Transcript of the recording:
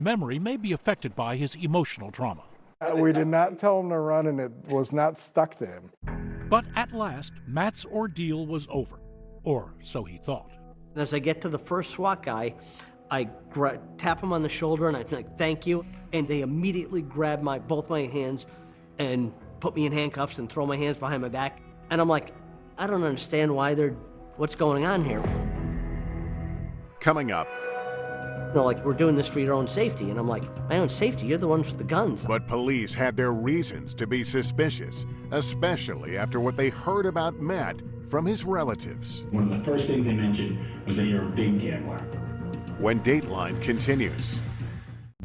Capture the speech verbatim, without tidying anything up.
Memory may be affected by his emotional trauma. Uh, We did not tell him to run, and it was not stuck to him. But at last, Matt's ordeal was over. Or so he thought. As I get to the first SWAT guy, I gra- tap him on the shoulder and I'm like, thank you. And they immediately grab my both my hands and put me in handcuffs and throw my hands behind my back. And I'm like, I don't understand why they're, what's going on here? Coming up. They're like, we're doing this for your own safety. And I'm like, my own safety? You're the ones with the guns. But police had their reasons to be suspicious, especially after what they heard about Matt from his relatives. One of the first things they mentioned was that you're a big gambler. When Dateline continues.